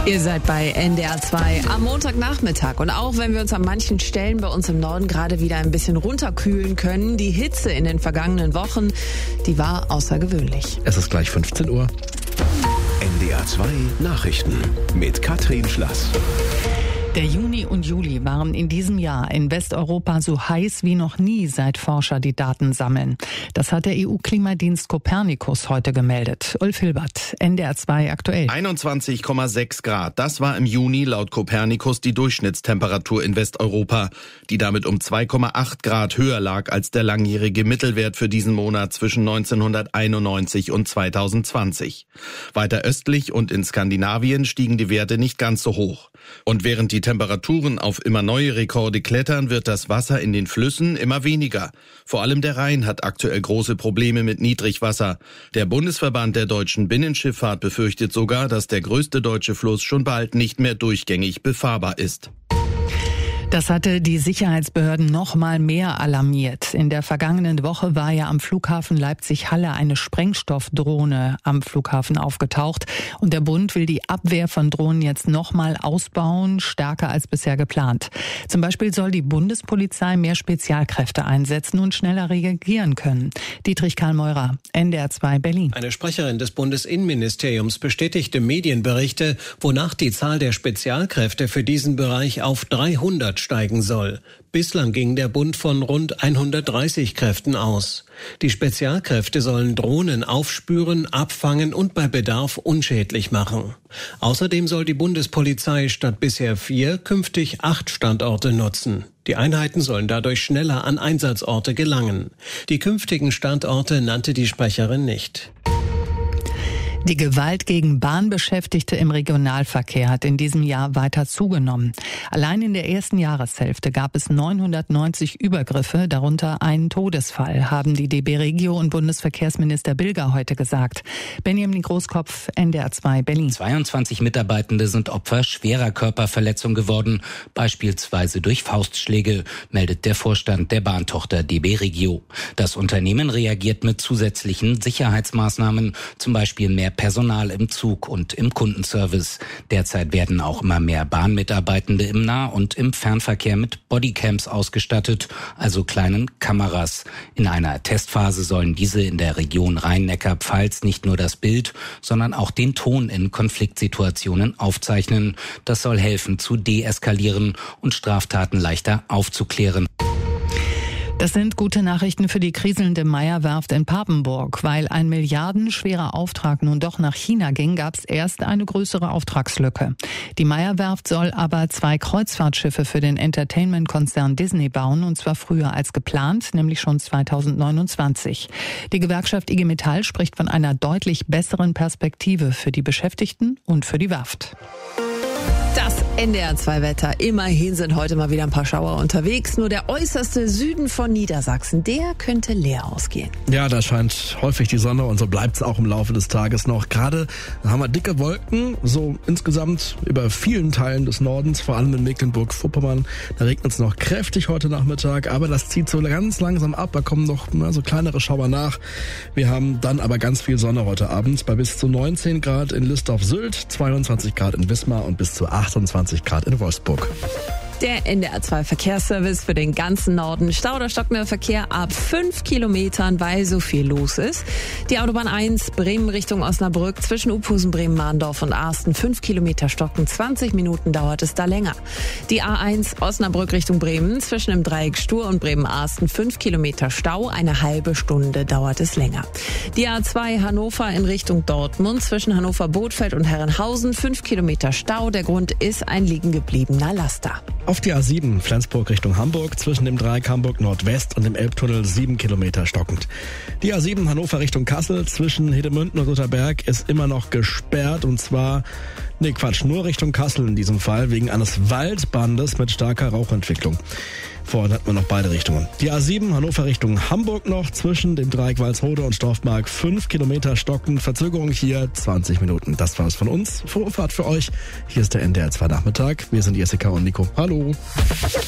Ihr seid bei NDR 2 am Montagnachmittag. Und auch wenn wir uns an manchen Stellen bei uns im Norden gerade wieder ein bisschen runterkühlen können, die Hitze in den vergangenen Wochen, die war außergewöhnlich. Es ist gleich 15 Uhr. NDR 2 Nachrichten mit Katrin Schlass. Der Juni und Juli waren in diesem Jahr in Westeuropa so heiß wie noch nie, seit Forscher die Daten sammeln. Das hat der EU-Klimadienst Copernicus heute gemeldet. Ulf Hilbert, NDR 2 aktuell. 21,6 Grad, das war im Juni laut Copernicus die Durchschnittstemperatur in Westeuropa, die damit um 2,8 Grad höher lag als der langjährige Mittelwert für diesen Monat zwischen 1991 und 2020. Weiter östlich und in Skandinavien stiegen die Werte nicht ganz so hoch. Und während die Temperaturen auf immer neue Rekorde klettern, wird das Wasser in den Flüssen immer weniger. Vor allem der Rhein hat aktuell große Probleme mit Niedrigwasser. Der Bundesverband der deutschen Binnenschifffahrt befürchtet sogar, dass der größte deutsche Fluss schon bald nicht mehr durchgängig befahrbar ist. Das hatte die Sicherheitsbehörden noch mal mehr alarmiert. In der vergangenen Woche war ja am Flughafen Leipzig-Halle eine Sprengstoffdrohne am Flughafen aufgetaucht. Und der Bund will die Abwehr von Drohnen jetzt noch mal ausbauen, stärker als bisher geplant. Zum Beispiel soll die Bundespolizei mehr Spezialkräfte einsetzen und schneller reagieren können. Dietrich Karl Meurer, NDR 2 Berlin. Eine Sprecherin des Bundesinnenministeriums bestätigte Medienberichte, wonach die Zahl der Spezialkräfte für diesen Bereich auf 300 steigen soll. Bislang ging der Bund von rund 130 Kräften aus. Die Spezialkräfte sollen Drohnen aufspüren, abfangen und bei Bedarf unschädlich machen. Außerdem soll die Bundespolizei statt bisher 4 künftig 8 Standorte nutzen. Die Einheiten sollen dadurch schneller an Einsatzorte gelangen. Die künftigen Standorte nannte die Sprecherin nicht. Die Gewalt gegen Bahnbeschäftigte im Regionalverkehr hat in diesem Jahr weiter zugenommen. Allein in der ersten Jahreshälfte gab es 990 Übergriffe, darunter einen Todesfall, haben die DB Regio und Bundesverkehrsminister Bilger heute gesagt. Benjamin Großkopf, NDR 2 Berlin. 22 Mitarbeitende sind Opfer schwerer Körperverletzung geworden, beispielsweise durch Faustschläge, meldet der Vorstand der Bahntochter DB Regio. Das Unternehmen reagiert mit zusätzlichen Sicherheitsmaßnahmen, zum Beispiel mehr Personal im Zug und im Kundenservice. Derzeit werden auch immer mehr Bahnmitarbeitende im Nah- und im Fernverkehr mit Bodycams ausgestattet, also kleinen Kameras. In einer Testphase sollen diese in der Region Rhein-Neckar-Pfalz nicht nur das Bild, sondern auch den Ton in Konfliktsituationen aufzeichnen. Das soll helfen zu deeskalieren und Straftaten leichter aufzuklären. Das sind gute Nachrichten für die kriselnde Meyer-Werft in Papenburg. Weil ein milliardenschwerer Auftrag nun doch nach China ging, gab es erst eine größere Auftragslücke. Die Meyer-Werft soll aber 2 Kreuzfahrtschiffe für den Entertainment-Konzern Disney bauen, und zwar früher als geplant, nämlich schon 2029. Die Gewerkschaft IG Metall spricht von einer deutlich besseren Perspektive für die Beschäftigten und für die Werft. Das NDR 2 Wetter. Immerhin sind heute mal wieder ein paar Schauer unterwegs. Nur der äußerste Süden von Niedersachsen, der könnte leer ausgehen. Ja, da scheint häufig die Sonne und so bleibt es auch im Laufe des Tages noch. Gerade haben wir dicke Wolken, so insgesamt über vielen Teilen des Nordens, vor allem in Mecklenburg-Vorpommern. Da regnet es noch kräftig heute Nachmittag, aber das zieht so ganz langsam ab. Da kommen noch so kleinere Schauer nach. Wir haben dann aber ganz viel Sonne heute Abend bei bis zu 19 Grad in List auf Sylt, 22 Grad in Wismar und bis zu 28 Grad in Wolfsburg. Der NDR 2 Verkehrsservice für den ganzen Norden. Stau oder stockender Verkehr ab 5 Kilometern, weil so viel los ist. Die Autobahn 1 Bremen Richtung Osnabrück zwischen Uphusen, Bremen-Mahndorf und Asten 5 Kilometer stocken. 20 Minuten dauert es da länger. Die A1 Osnabrück Richtung Bremen zwischen dem Dreieck Stur und Bremen-Asten 5 Kilometer Stau. Eine halbe Stunde dauert es länger. Die A2 Hannover in Richtung Dortmund zwischen Hannover-Bothfeld und Herrenhausen 5 Kilometer Stau. Der Grund ist ein liegen gebliebener Laster. Auf die A7 Flensburg Richtung Hamburg zwischen dem Dreieck Hamburg Nordwest und dem Elbtunnel 7 Kilometer stockend. Die A7 Hannover Richtung Kassel zwischen Hedemünden und Rotterberg ist immer noch gesperrt, und zwar, nur Richtung Kassel in diesem Fall, wegen eines Waldbrandes mit starker Rauchentwicklung. Vorhin hatten wir noch beide Richtungen. Die A7 Hannover Richtung Hamburg noch zwischen dem Dreieck Walsrode und Storfmark 5 Kilometer stockend. Verzögerung hier 20 Minuten. Das war's von uns. Vorfahrt für euch. Hier ist der NDR 2 Nachmittag. Wir sind Jessica und Nico. Hallo.